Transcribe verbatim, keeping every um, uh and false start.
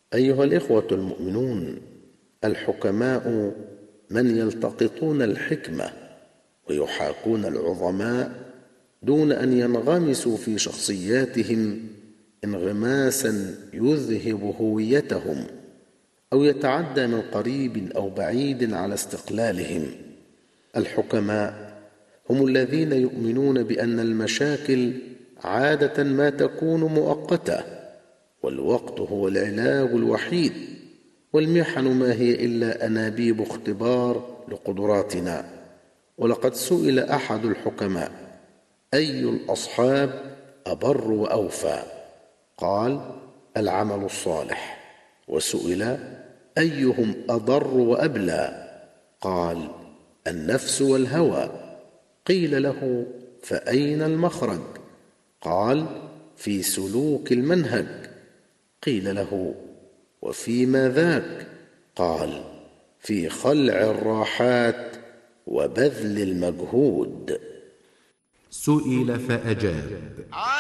أيها الإخوة المؤمنون، الحكماء من يلتقطون الحكمة ويحاكون العظماء دون أن ينغمسوا في شخصياتهم انغماسا يذهب هويتهم أو يتعدى من قريب أو بعيد على استقلالهم. الحكماء هم الذين يؤمنون بأن المشاكل عادة ما تكون مؤقتة، والوقت هو العلاج الوحيد، والمحن ما هي إلا أنابيب اختبار لقدراتنا. ولقد سئل أحد الحكماء: أي الأصحاب أبر وأوفى؟ قال: العمل الصالح. وسئل: أيهم أضر وأبلى؟ قال: النفس والهوى. قيل له: فأين المخرج؟ قال: في سلوك المنهج. قيل له: وفيما ذاك؟ قال: في خلع الراحات وبذل المجهود. سئل فأجاب: